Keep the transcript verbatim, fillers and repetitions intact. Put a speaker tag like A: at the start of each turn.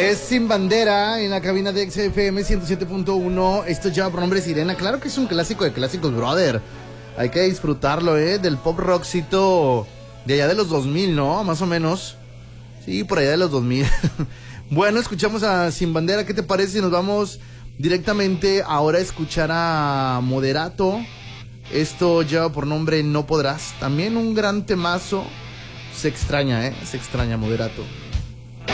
A: Es Sin Bandera en la cabina de X F M ciento siete punto uno. Esto lleva por nombre Sirena. Claro que es un clásico de clásicos, brother. Hay que disfrutarlo, ¿eh? Del pop rockcito de allá de los dos mil, ¿no? Más o menos. Sí, por allá de los dos mil. Bueno, escuchamos a Sin Bandera. ¿Qué te parece si nos vamos directamente ahora a escuchar a Moderato? Esto lleva por nombre No Podrás. También un gran temazo. Se extraña, ¿eh? Se extraña Moderato.